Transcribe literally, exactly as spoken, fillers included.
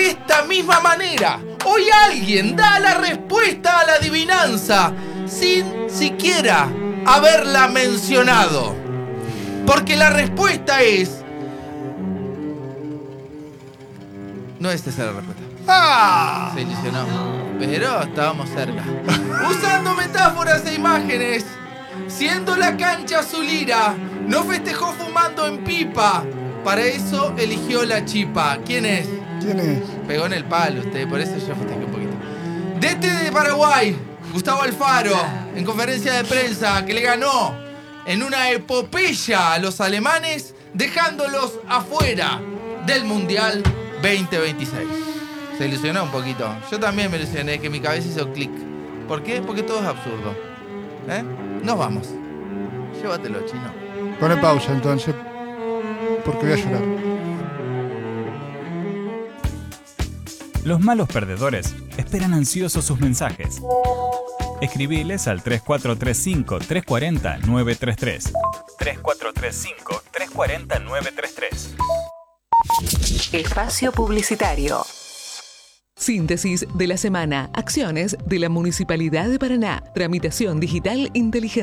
de esta misma manera. Hoy alguien da la respuesta a la adivinanza sin siquiera haberla mencionado. Porque la respuesta es... No es esa la respuesta. ¡Ah! Se ilusionó, pero estábamos cerca. Usando metáforas e imágenes, siendo la cancha su lira, no festejó fumando en pipa. Para eso eligió la chipa. ¿Quién es? ¿Quién es? Pegó en el palo usted, por eso yo festejé un poquito. D T de Paraguay, Gustavo Alfaro, en conferencia de prensa, que le ganó en una epopeya a los alemanes, dejándolos afuera del Mundial veinte veintiséis. Se ilusionó un poquito. Yo también me ilusioné, que mi cabeza hizo clic. ¿Por qué? Porque todo es absurdo. ¿Eh? Nos vamos. Llévatelo, chino. Pone pausa entonces, porque voy a llorar. Los malos perdedores esperan ansiosos sus mensajes. Escribiles al tres cuatro tres cinco, tres cuatro cero, nueve tres tres. tres cuatro tres cinco, tres cuatro cero, nueve tres tres. Espacio publicitario. Síntesis de la semana. Acciones de la Municipalidad de Paraná. Tramitación digital inteligente.